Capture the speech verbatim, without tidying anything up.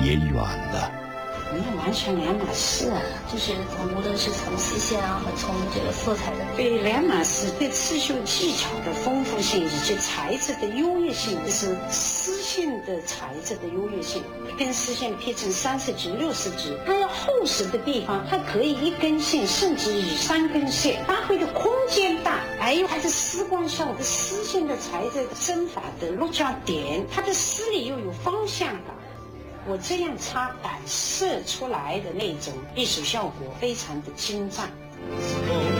也远了。 那完全两码事啊！ 就是无论是从丝线啊，和从这个色彩的， 对，两码事。对刺绣技巧的丰富性以及材质的优越性，是丝线的材质的优越性。一根丝线劈成三十指、六十指，它要厚实的地方，它可以一根线甚至以三根线，发挥的空间大。还有它的丝光效果，丝线的材质针法的落脚点，它的丝里又有方向感。我这样插反射出来的那种艺术效果非常的精湛。